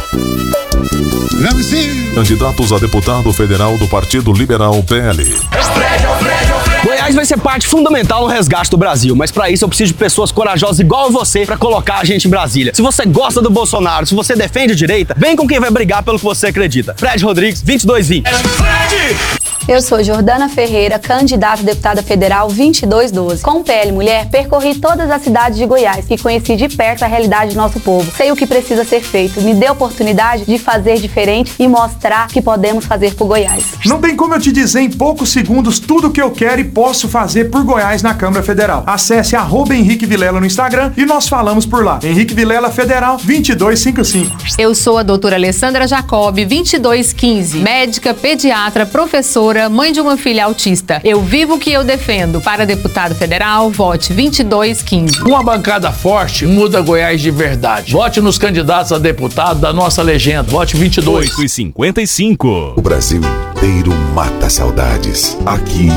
Candidatos a deputado federal do Partido Liberal PL. Goiás vai ser parte fundamental no resgate do Brasil, mas para isso eu preciso de pessoas corajosas igual você para colocar a gente em Brasília. Se você gosta do Bolsonaro, se você defende a direita, vem com quem vai brigar pelo que você acredita. Fred Rodrigues, 2220. Eu sou Jordana Ferreira, candidata a deputada federal 2212. Com o PL Mulher, percorri todas as cidades de Goiás e conheci de perto a realidade do nosso povo. Sei o que precisa ser feito. Me dê a oportunidade de fazer diferente e mostrar que podemos fazer por Goiás. Não tem como eu te dizer em poucos segundos tudo o que eu quero e posso fazer por Goiás na Câmara Federal. Acesse @Henrique Vilela no Instagram e nós falamos por lá. Henrique Vilela Federal 2255. Eu sou a doutora Alessandra Jacob, 2215. Médica, pediatra, professora, mãe de uma filha autista. Eu vivo o que eu defendo. Para deputado federal, vote 2215. Uma bancada forte muda Goiás de verdade. Vote nos candidatos a deputado da nossa legenda. Vote 22. 8h55. O Brasil inteiro mata saudades. Aqui